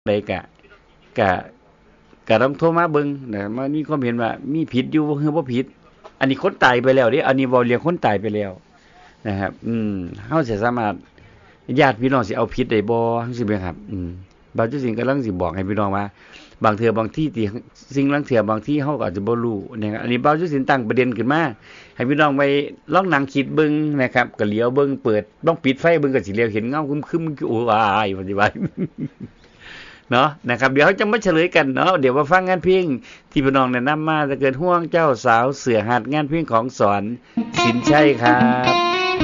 ใดกะกะต้องโทรมาเบิ่งนะมันมีความเห็นว่ามีผิดอยู่บ่คือบ่ผิดอันนี้คนตายไปแล้วเด้อันนี้เว้าเรื่องคนตายไปแล้วนะครับเฮาสิสามารถญาติพี่น้องสิเอาผิดได้บ่จังซี่แม่นครับบางจุดสิ่งกำลังสิบอกให้พี่น้องว่าบางเทื่อบางที่ที่สิ่งลางเทื่อบางที่เฮาก็อาจจะบ่รู้นะครับอันนี้บ่าวจุดสินตั้งประเด็นขึ้นมาให้พี่น้องไปลองนั่งคิดเบิ่งนะครับก็เหลียวเบิ่งเปิดลองปิดไฟเบิ่งก็สิเหลียวเห็นเงาครึมๆโอ้ยปฏิบัติเนาะนะครับเดี๋ยวเขาจะมาเฉลยกันเนาะเดี๋ยวมาฟังงานเพลงที่พี่น้องแนะนำมาถ้าเกิดห่วงเจ้าสาวเสือหัดงานเพลงของสอนสินชัยครับ